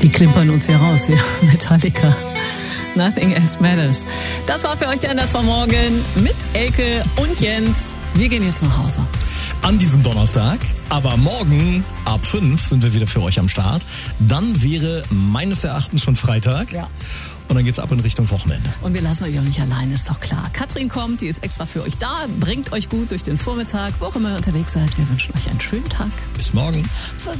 Die klimpern uns hier raus, hier. Metallica. Nothing else matters. Das war für euch der NDR 2 Morgen mit Elke und Jens. Wir gehen jetzt nach Hause. An diesem Donnerstag, aber morgen ab 5 sind wir wieder für euch am Start. Dann wäre meines Erachtens schon Freitag. Ja. Und dann geht's ab in Richtung Wochenende. Und wir lassen euch auch nicht allein, ist doch klar. Katrin kommt, die ist extra für euch da, bringt euch gut durch den Vormittag, wo auch immer ihr unterwegs seid. Wir wünschen euch einen schönen Tag. Bis morgen.